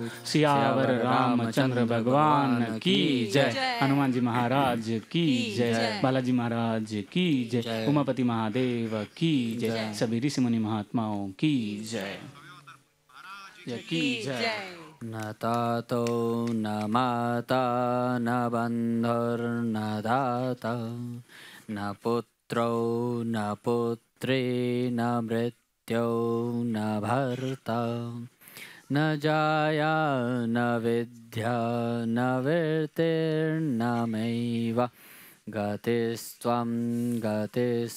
सियावर रामचंद्र भगवान की जय। हनुमान जी महाराज की जय। बालाजी महाराज की जय। उमापति महादेव की जय। सभी ऋषि मुनि महात्माओं की जय की जय। न तातो न माता न बन्धुर्न दाता न पुत्रो न पुत्री न मृत्यो न भर्ता न जाया न विद्या न वीर्तिर्न मैव गतिस्त्वं गतिस्